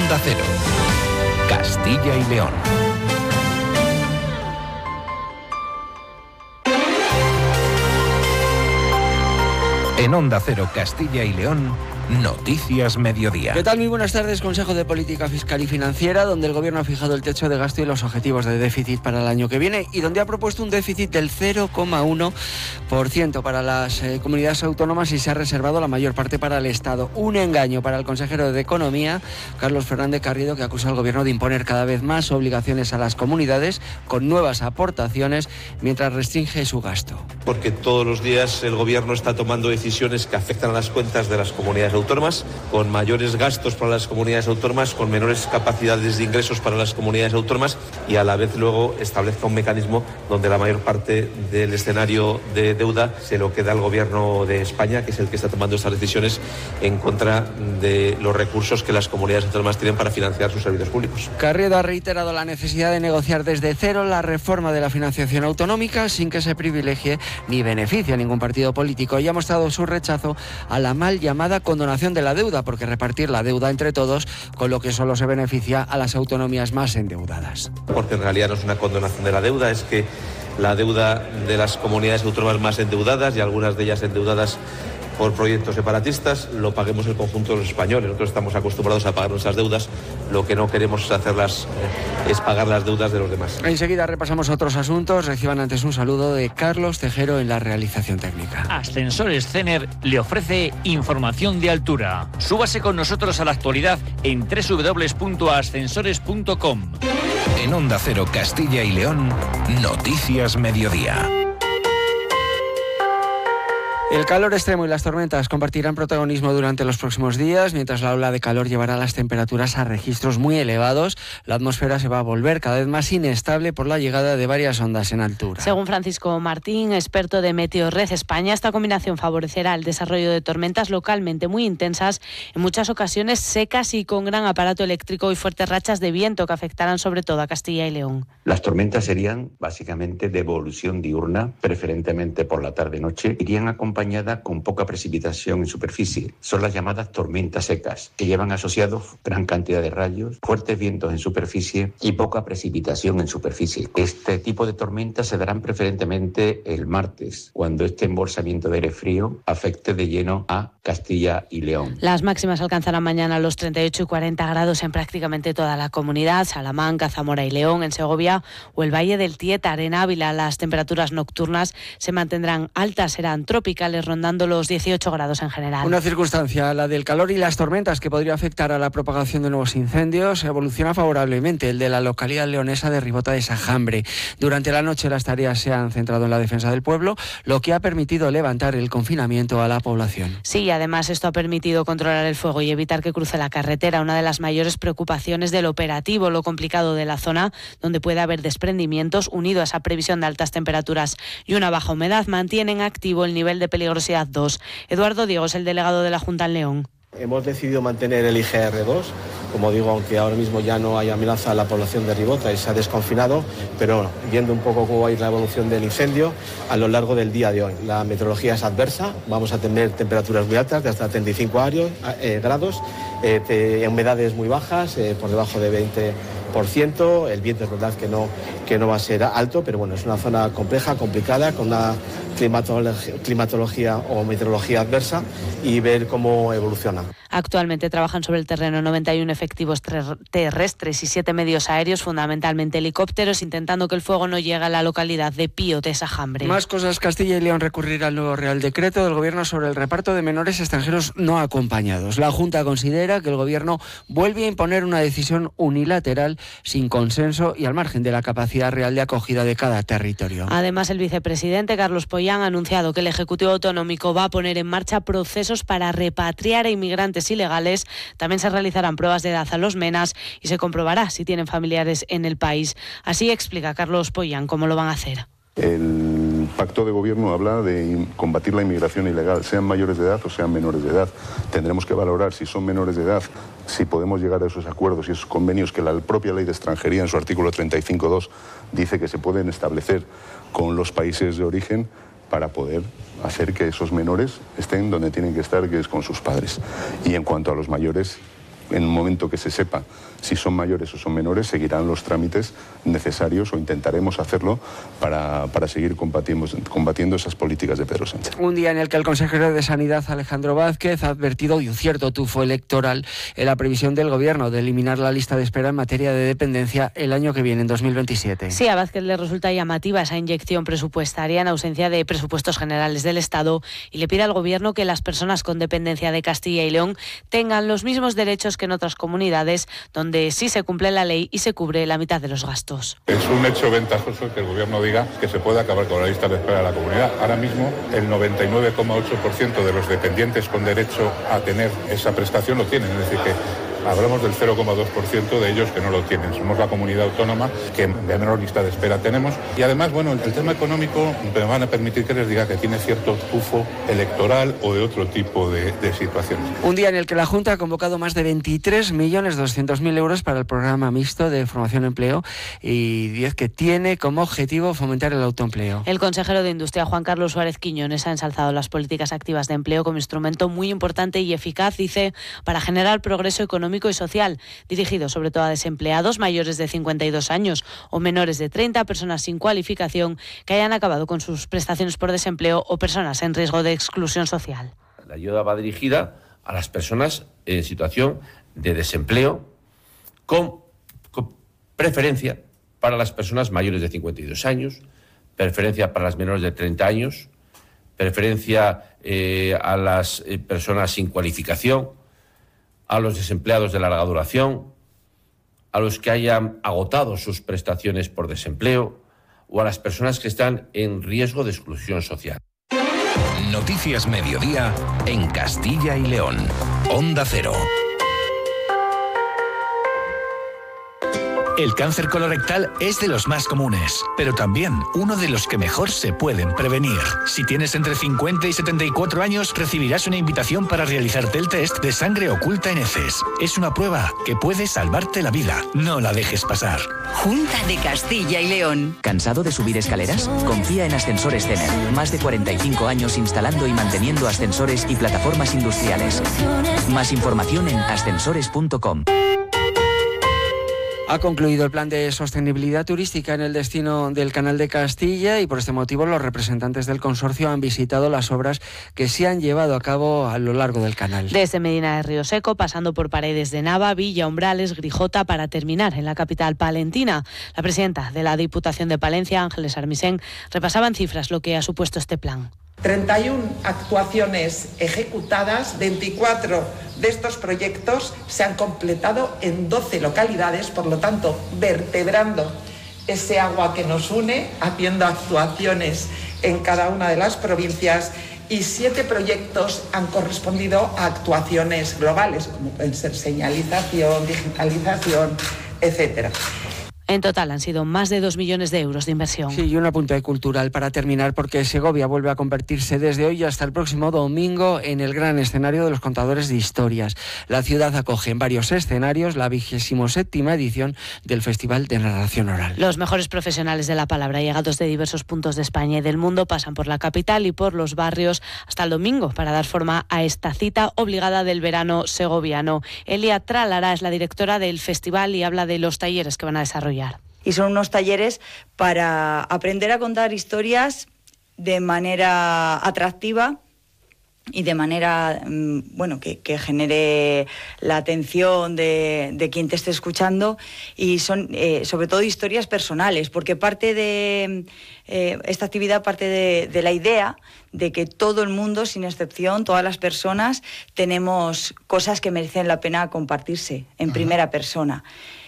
Onda Cero, Castilla y León. En Onda Cero, Castilla y León, Noticias Mediodía. ¿Qué tal? Muy buenas tardes. Consejo de Política Fiscal y Financiera, donde el Gobierno ha fijado el techo de gasto y los objetivos de déficit para el año que viene y donde ha propuesto un déficit del 0,1% para las comunidades autónomas y se ha reservado la mayor parte para el Estado. Un engaño para el consejero de Economía, Carlos Fernández Carriedo, que acusa al Gobierno de imponer cada vez más obligaciones a las comunidades con nuevas aportaciones mientras restringe su gasto. Porque todos los días el Gobierno está tomando decisiones que afectan a las cuentas de las comunidades autónomas, con mayores gastos para las comunidades autónomas, con menores capacidades de ingresos para las comunidades autónomas y a la vez luego establezca un mecanismo donde la mayor parte del escenario de deuda se lo queda al Gobierno de España, que es el que está tomando estas decisiones en contra de los recursos que las comunidades autónomas tienen para financiar sus servicios públicos. Carriedo ha reiterado la necesidad de negociar desde cero la reforma de la financiación autonómica sin que se privilegie ni beneficie a ningún partido político y ha mostrado su rechazo a la mal llamada condonación de la deuda, porque repartir la deuda entre todos, con lo que solo se beneficia a las autonomías más endeudadas. Porque en realidad no es una condonación de la deuda, es que la deuda de las comunidades autónomas más endeudadas y algunas de ellas endeudadas por proyectos separatistas, lo paguemos el conjunto de los españoles. Nosotros estamos acostumbrados a pagar nuestras deudas, lo que no queremos hacerlas es pagar las deudas de los demás. Enseguida repasamos otros asuntos. Reciban antes un saludo de Carlos Tejero en la realización técnica. Ascensores Cener le ofrece información de altura. Súbase con nosotros a la actualidad en www.ascensores.com. En Onda Cero, Castilla y León, Noticias Mediodía. El calor extremo y las tormentas compartirán protagonismo durante los próximos días, mientras la ola de calor llevará las temperaturas a registros muy elevados. La atmósfera se va a volver cada vez más inestable por la llegada de varias ondas en altura. Según Francisco Martín, experto de Meteorred España, esta combinación favorecerá el desarrollo de tormentas localmente muy intensas, en muchas ocasiones secas y con gran aparato eléctrico y fuertes rachas de viento que afectarán sobre todo a Castilla y León. Las tormentas serían básicamente de evolución diurna, preferentemente por la tarde-noche, irían acompañadas con poca precipitación en superficie. Son las llamadas tormentas secas, que llevan asociados gran cantidad de rayos, fuertes vientos en superficie y poca precipitación en superficie. Este tipo de tormentas se darán preferentemente el martes, cuando este embolsamiento de aire frío afecte de lleno a Castilla y León. Las máximas alcanzarán mañana los 38 y 40 grados en prácticamente toda la comunidad, Salamanca, Zamora y León, en Segovia o el Valle del Tieta, en Ávila. Las temperaturas nocturnas se mantendrán altas, serán tropicales, rondando los 18 grados en general. Una circunstancia, la del calor y las tormentas, que podría afectar a la propagación de nuevos incendios, evoluciona favorablemente. El de la localidad leonesa de Ribota de Sajambre. Durante la noche las tareas se han centrado en la defensa del pueblo, lo que ha permitido levantar el confinamiento a la población. Sí, además esto ha permitido controlar el fuego y evitar que cruce la carretera. Una de las mayores preocupaciones del operativo, lo complicado de la zona, donde puede haber desprendimientos, unido a esa previsión de altas temperaturas y una baja humedad, mantienen activo el nivel de peligrosidad 2. Eduardo Diego es el delegado de la Junta en León. Hemos decidido mantener el IGR2, como digo, aunque ahora mismo ya no hay amenaza a la población de Ribota y se ha desconfinado, pero bueno, viendo un poco cómo va a ir la evolución del incendio a lo largo del día de hoy. La meteorología es adversa, vamos a tener temperaturas muy altas, de hasta 35 grados, humedades muy bajas, por debajo de 20%, el viento es verdad que no va a ser alto, pero bueno, es una zona compleja, complicada, con una climatología o meteorología adversa y ver cómo evoluciona. Actualmente trabajan sobre el terreno 91 efectivos terrestres y 7 medios aéreos, fundamentalmente helicópteros, intentando que el fuego no llegue a la localidad de Pío de Sajambre. Más cosas. Castilla y León recurrirá al nuevo Real Decreto del Gobierno sobre el reparto de menores extranjeros no acompañados. La Junta considera que el Gobierno vuelve a imponer una decisión unilateral, sin consenso y al margen de la capacidad real de acogida de cada territorio. Además, el vicepresidente Carlos Pollán ha anunciado que el Ejecutivo Autonómico va a poner en marcha procesos para repatriar a inmigrantes ilegales. También se realizarán pruebas de edad a los menas y se comprobará si tienen familiares en el país. Así explica Carlos Pollán cómo lo van a hacer. El pacto de gobierno habla de combatir la inmigración ilegal, sean mayores de edad o sean menores de edad. Tendremos que valorar si son menores de edad, si podemos llegar a esos acuerdos y esos convenios que la propia ley de extranjería en su artículo 35.2 dice que se pueden establecer con los países de origen para poder hacer que esos menores estén donde tienen que estar, que es con sus padres. Y en cuanto a los mayores, en el momento que se sepa si son mayores o son menores, seguirán los trámites necesarios o intentaremos hacerlo para seguir combatiendo esas políticas de Pedro Sánchez. Un día en el que el consejero de Sanidad, Alejandro Vázquez, ha advertido de un cierto tufo electoral en la previsión del Gobierno de eliminar la lista de espera en materia de dependencia el año que viene, en 2027. Sí, a Vázquez le resulta llamativa esa inyección presupuestaria en ausencia de presupuestos generales del Estado y le pide al Gobierno que las personas con dependencia de Castilla y León tengan los mismos derechos que en otras comunidades donde sí se cumple la ley y se cubre la mitad de los gastos. Es un hecho ventajoso que el Gobierno diga que se puede acabar con la lista de espera de la comunidad. Ahora mismo el 99,8% de los dependientes con derecho a tener esa prestación lo tienen, es decir que hablamos del 0,2% de ellos que no lo tienen. Somos la comunidad autónoma que menor lista de espera tenemos. Y además, bueno, el tema económico me van a permitir que les diga que tiene cierto tufo electoral o de otro tipo de situaciones. Un día en el que la Junta ha convocado más de 23.200.000 euros para el programa mixto de formación y empleo y 10 que tiene como objetivo fomentar el autoempleo. El consejero de Industria, Juan Carlos Suárez Quiñones, ha ensalzado las políticas activas de empleo como instrumento muy importante y eficaz, dice, para generar progreso económico y social, dirigido sobre todo a desempleados mayores de 52 años o menores de 30, personas sin cualificación que hayan acabado con sus prestaciones por desempleo o personas en riesgo de exclusión social. La ayuda va dirigida a las personas en situación de desempleo con preferencia para las personas mayores de 52 años, preferencia para las menores de 30 años, preferencia a las personas sin cualificación, a los desempleados de larga duración, a los que hayan agotado sus prestaciones por desempleo o a las personas que están en riesgo de exclusión social. Noticias Mediodía en Castilla y León. Onda Cero. El cáncer colorectal es de los más comunes, pero también uno de los que mejor se pueden prevenir. Si tienes entre 50 y 74 años, recibirás una invitación para realizarte el test de sangre oculta en heces. Es una prueba que puede salvarte la vida. No la dejes pasar. Junta de Castilla y León. ¿Cansado de subir escaleras? Confía en Ascensores Cener. Más de 45 años instalando y manteniendo ascensores y plataformas industriales. Más información en ascensores.com. Ha concluido el plan de sostenibilidad turística en el destino del Canal de Castilla y por este motivo los representantes del consorcio han visitado las obras que se han llevado a cabo a lo largo del canal. Desde Medina de Río Seco, pasando por Paredes de Nava, Villa, Umbrales, Grijota, para terminar en la capital palentina. La presidenta de la Diputación de Palencia, Ángeles Armisen, repasaba en cifras lo que ha supuesto este plan. 31 actuaciones ejecutadas, 24 de estos proyectos se han completado en 12 localidades, por lo tanto, vertebrando ese agua que nos une, haciendo actuaciones en cada una de las provincias, y 7 proyectos han correspondido a actuaciones globales, como pueden ser señalización, digitalización, etcétera. En total han sido más de 2 millones de euros de inversión. Sí, y un apunte cultural para terminar, porque Segovia vuelve a convertirse desde hoy hasta el próximo domingo en el gran escenario de los contadores de historias. La ciudad acoge en varios escenarios la 27ª edición del Festival de Narración Oral. Los mejores profesionales de la palabra, llegados de diversos puntos de España y del mundo, pasan por la capital y por los barrios hasta el domingo para dar forma a esta cita obligada del verano segoviano. Elia Tralara es la directora del festival y habla de los talleres que van a desarrollar. Y son unos talleres para aprender a contar historias de manera atractiva y de manera que genere la atención de quien te esté escuchando, y son sobre todo historias personales, porque parte de esta actividad parte de la idea de que todo el mundo, sin excepción, todas las personas, tenemos cosas que merecen la pena compartirse en primera persona.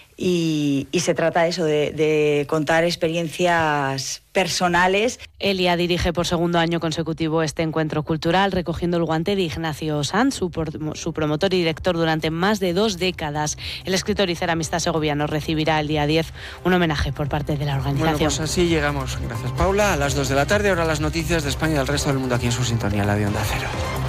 Y se trata de eso, de contar experiencias personales. Elia dirige por segundo año consecutivo este encuentro cultural, recogiendo el guante de Ignacio Sanz, su promotor y director durante más de 2 décadas. El escritor y ceramista segoviano recibirá el día 10 un homenaje por parte de la organización. Bueno, pues así llegamos, gracias Paula, a las 2 de la tarde, ahora las noticias de España y del resto del mundo aquí en su sintonía, la de Onda Cero.